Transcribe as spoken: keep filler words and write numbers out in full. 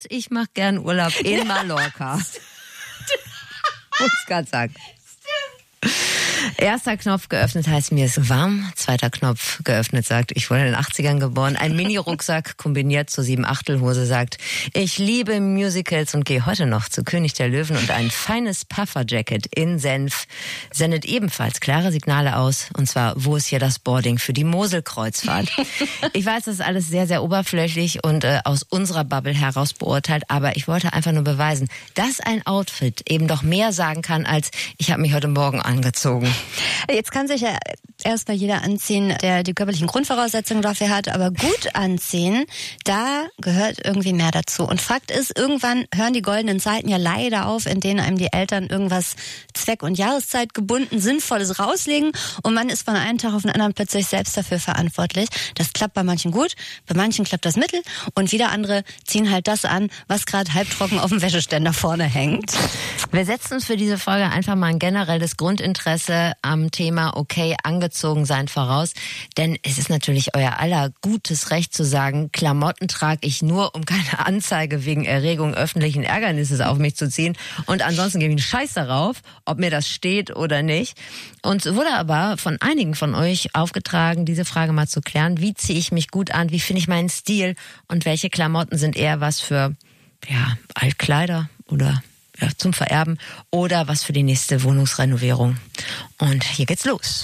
Ich mache gern Urlaub in Mallorca. Muss ich gerade sagen. Erster Knopf geöffnet heißt, mir ist warm. Zweiter Knopf geöffnet sagt, ich wurde in den achtzigern geboren. Ein Mini-Rucksack kombiniert zur sieben-Achtel-Hose sagt, ich liebe Musicals und gehe heute noch zu König der Löwen. Und ein feines Puffer-Jacket in Senf sendet ebenfalls klare Signale aus. Und zwar, wo ist hier das Boarding für die Moselkreuzfahrt? Ich weiß, das ist alles sehr, sehr oberflächlich und äh, aus unserer Bubble heraus beurteilt. Aber ich wollte einfach nur beweisen, dass ein Outfit eben doch mehr sagen kann, als ich habe mich heute Morgen angezogen. Jetzt kann sich ja erstmal jeder anziehen, der die körperlichen Grundvoraussetzungen dafür hat, aber gut anziehen, da gehört irgendwie mehr dazu. Und Fakt ist, irgendwann hören die goldenen Zeiten ja leider auf, in denen einem die Eltern irgendwas Zweck- und Jahreszeit gebunden, Sinnvolles rauslegen und man ist von einem Tag auf den anderen plötzlich selbst dafür verantwortlich. Das klappt bei manchen gut, bei manchen klappt das mittel und wieder andere ziehen halt das an, was gerade halbtrocken auf dem Wäscheständer vorne hängt. Wir setzen uns für diese Folge einfach mal ein generelles Grundinteresse am Thema okay, angezogen sein voraus, denn es ist natürlich euer aller gutes Recht zu sagen, Klamotten trage ich nur, um keine Anzeige wegen Erregung öffentlichen Ärgernisses auf mich zu ziehen und ansonsten gebe ich einen Scheiß darauf, ob mir das steht oder nicht. Und es wurde aber von einigen von euch aufgetragen, diese Frage mal zu klären, wie ziehe ich mich gut an, wie finde ich meinen Stil und welche Klamotten sind eher was für ja, Altkleider oder ja, zum Vererben oder was für die nächste Wohnungsrenovierung. Und hier geht's los.